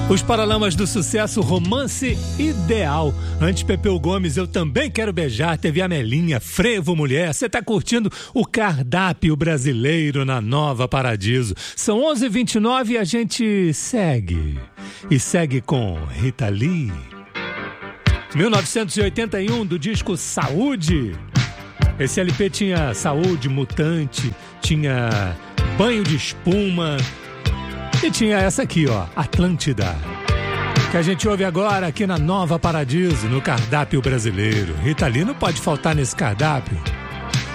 Os Paralamas do Sucesso, Romance Ideal. Antes, Pepeu Gomes, Eu Também Quero Beijar, teve Amelinha, Frevo Mulher. Você tá curtindo o cardápio brasileiro na Nova Paradiso. São 11h29 e a gente segue. E segue com Rita Lee. 1981, do disco Saúde. Esse LP tinha Saúde, Mutante, tinha Banho de Espuma e tinha essa aqui, ó, Atlântida, que a gente ouve agora aqui na Nova Paradiso, no cardápio brasileiro. Rita Lee não pode faltar nesse cardápio.